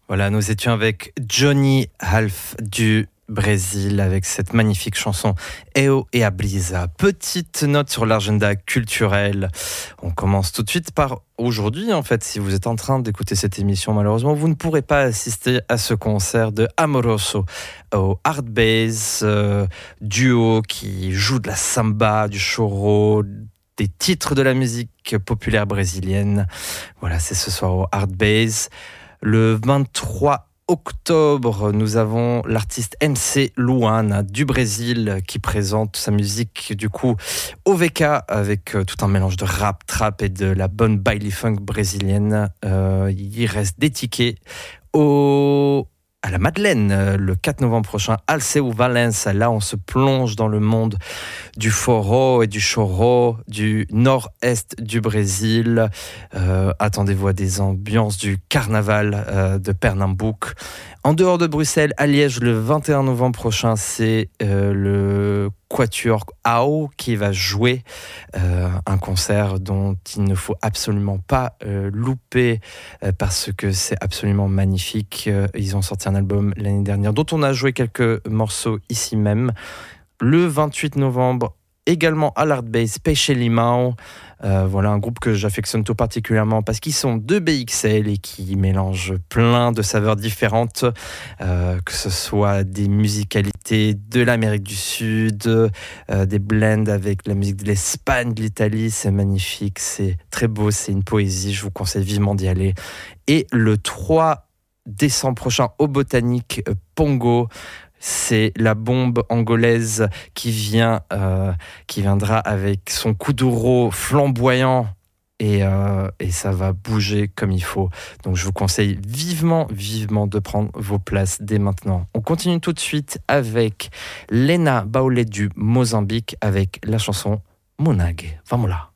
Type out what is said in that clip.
Voilà, nous étions avec Johnny Half du Brésil avec cette magnifique chanson Eu e a Brisa. Petite note sur l'agenda culturel. On commence tout de suite par aujourd'hui. En fait, si vous êtes en train d'écouter cette émission, malheureusement, vous ne pourrez pas assister à ce concert de Amoroso au Art Base, duo qui joue de la samba, du choro, des titres de la musique populaire brésilienne. Voilà, c'est ce soir au Art Base. Le 23 octobre, nous avons l'artiste MC Luan du Brésil qui présente sa musique du coup au VK avec tout un mélange de rap, trap et de la bonne baile funk brésilienne. Il reste des tickets à la Madeleine le 4 novembre prochain, Alceu Valença. Là, on se plonge dans le monde du forró et du choro du nord-est du Brésil. Attendez-vous à des ambiances du carnaval de Pernambouc. En dehors de Bruxelles, à Liège, le 21 novembre prochain, c'est le Quatuor AO qui va jouer un concert dont il ne faut absolument pas louper parce que c'est absolument magnifique. Ils ont sorti un album l'année dernière dont on a joué quelques morceaux ici même. Le 28 novembre, également à l'Art Base, Peixe Limão. Voilà un groupe que j'affectionne tout particulièrement parce qu'ils sont de BXL et qui mélangent plein de saveurs différentes, que ce soit des musicalités de l'Amérique du Sud, des blends avec la musique de l'Espagne, de l'Italie. C'est magnifique, c'est très beau, c'est une poésie. Je vous conseille vivement d'y aller. Et le 3 décembre prochain au Botanique Pongo, c'est la bombe angolaise qui viendra avec son kuduro flamboyant et ça va bouger comme il faut. Donc je vous conseille vivement de prendre vos places dès maintenant. On continue tout de suite avec Lena Baolé du Mozambique avec la chanson Monag. Vamos là.